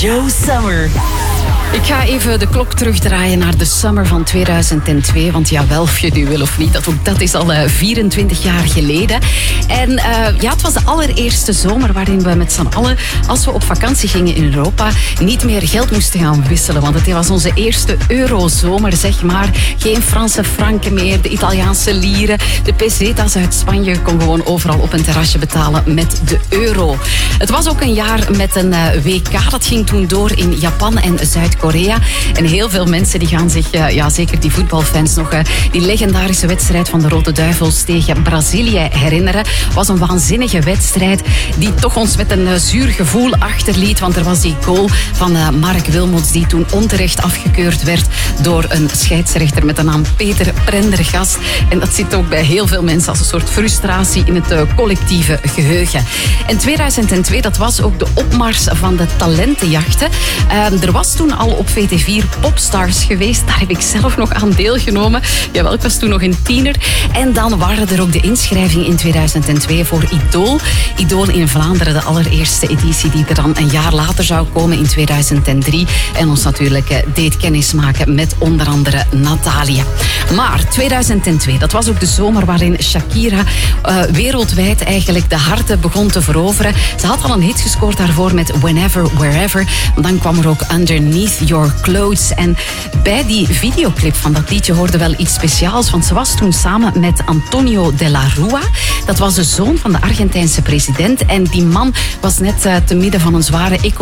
Joe Summer. Ik ga even de klok terugdraaien naar de summer van 2002. Want jawel, of je nu wil of niet, dat is al 24 jaar geleden. En het was de allereerste zomer waarin we met z'n allen, als we op vakantie gingen in Europa, niet meer geld moesten gaan wisselen. Want het was onze eerste eurozomer, zeg maar. Geen Franse franken meer, de Italiaanse lieren, de pesetas uit Spanje. Je kon gewoon overal op een terrasje betalen met de euro. Het was ook een jaar met een WK. Dat ging toen door in Japan en Zuid-Korea. En heel veel mensen die gaan zich, zeker die voetbalfans, nog die legendarische wedstrijd van de Rode Duivels tegen Brazilië herinneren. Was een waanzinnige wedstrijd die toch ons met een zuur gevoel achterliet. Want er was die goal van Mark Wilmots die toen onterecht afgekeurd werd door een scheidsrechter met de naam Peter Prendergast. En dat zit ook bij heel veel mensen als een soort frustratie in het collectieve geheugen. En 2002, dat was ook de opmars van de talentenjachten. Er was toen al op VT4 Popstars geweest. Daar heb ik zelf nog aan deelgenomen. Jawel, ik was toen nog een tiener. En dan waren er ook de inschrijvingen in 2002 voor Idol. Idol in Vlaanderen, de allereerste editie die er dan een jaar later zou komen in 2003. En ons natuurlijk deed kennismaken met onder andere Natalia. Maar 2002, dat was ook de zomer waarin Shakira wereldwijd eigenlijk de harten begon te veroveren. Ze had al een hit gescoord daarvoor met Whenever, Wherever. Dan kwam er ook Underneath Your Clothes. En bij die videoclip van dat liedje hoorde wel iets speciaals, want ze was toen samen met Antonio de la Rua. Dat was de zoon van de Argentijnse president. En die man was net te midden van een zware